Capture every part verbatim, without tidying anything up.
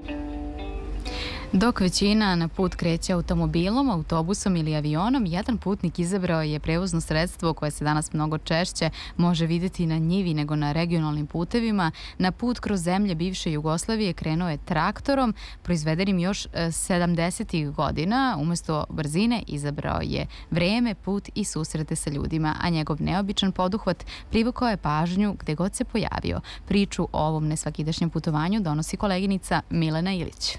Dok većina na put kreće automobilom, autobusom ili avionom, jedan putnik izabrao je prevozno sredstvo koje se danas mnogo češće može vidjeti na njivi nego na regionalnim putevima. Na put kroz zemlje bivše Jugoslavije krenuo je traktorom, proizvedenim još sedamdesetih godina. Umesto brzine izabrao je vreme, put i susrete sa ljudima, a njegov neobičan poduhvat privukao je pažnju gde god se pojavio. Priču o ovom nesvakidašnjem putovanju donosi koleginica Milena Ilić.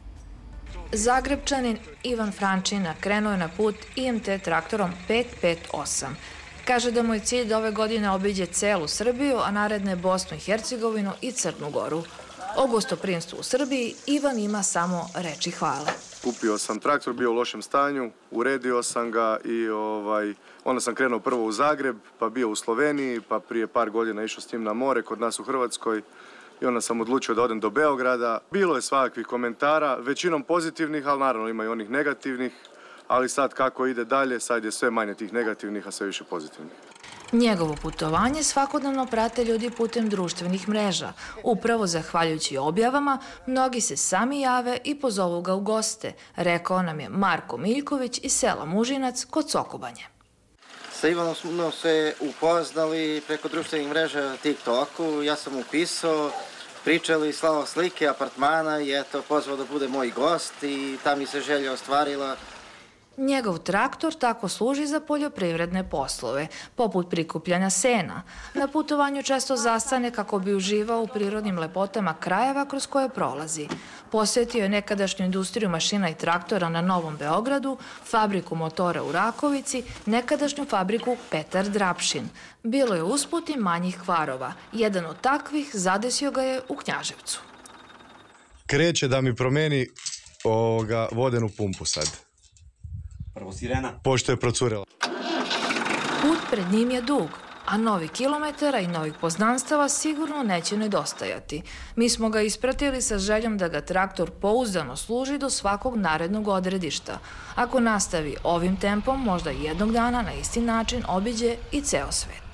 Zagrebčanin Ivan Frančina krenuo je na put I M T traktorom pet pet osam. Kaže da mu je cilj da ove godine obiđe celu Srbiju, a naredne Bosnu i Hercegovinu i Crnu Goru. O gostoprimstvu u Srbiji Ivan ima samo reči hvale. Kupio sam traktor, bio u lošem stanju, uredio sam ga i ovaj, onda sam krenuo prvo u Zagreb, pa bio u Sloveniji, pa prije par godina išao s tim na more kod nas u Hrvatskoj. I onda sam odlučio da odem do Beograda. Bilo je svakakvih komentara, većinom pozitivnih, ali naravno ima i onih negativnih. Ali sad kako ide dalje, sad je sve manje tih negativnih, a sve više pozitivnih. Njegovo putovanje svakodnevno prate ljudi putem društvenih mreža. Upravo zahvaljujući objavama, mnogi se sami jave i pozovu ga u goste, rekao nam je Marko Miljković iz sela Mužinac kod Sokobanje. Sa Ivanom smo se upoznali preko društvenih mreža na TikToku, ja sam upisao, pričali, slao slike apartmana i eto, pozvao da bude moj gost i ta mi se želja ostvarila. Njegov traktor tako služi za poljoprivredne poslove, poput prikupljanja sena. Na putovanju često zastane kako bi uživao u prirodnim lepotama krajeva kroz koje prolazi. Posjetio je nekadašnju industriju mašina i traktora na Novom Beogradu, fabriku motora u Rakovici, nekadašnju fabriku Petar Drapšin. Bilo je usput i manjih kvarova. Jedan od takvih zadesio ga je u Knjaževcu. Kreće da mi promeni ovoga vodenu pumpu sad. Prvo sirena. Pošto je procurela. Put pred njim je dug, a novi kilometara i novih poznanstava sigurno neće nedostajati. Mi smo ga ispratili sa željom da ga traktor pouzdano služi do svakog narednog odredišta. Ako nastavi ovim tempom, možda jednog dana na isti način obiđe i ceo svet.